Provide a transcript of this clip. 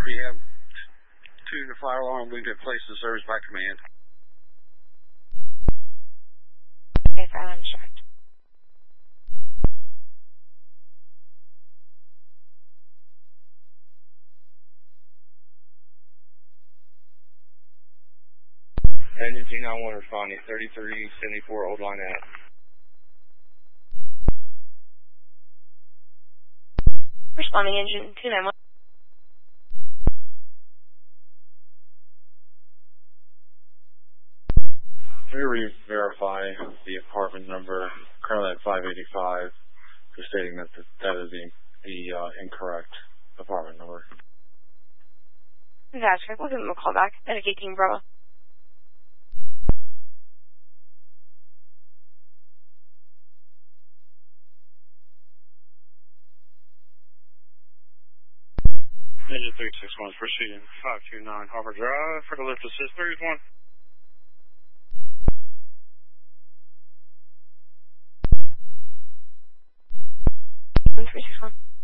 rehab. 2 to fire alarm, we get placed in service by command. Okay, fire alarm checked. Engine 291 responding, 3374 Old Line out. Responding engine 291. Verify the apartment number, currently at 585, for stating that that is the incorrect apartment number. That's correct. We'll give him a call back. Medic 18 Bravo. Engine 361 is proceeding 529 Harbor Drive for the lift assist 31. Engine 361.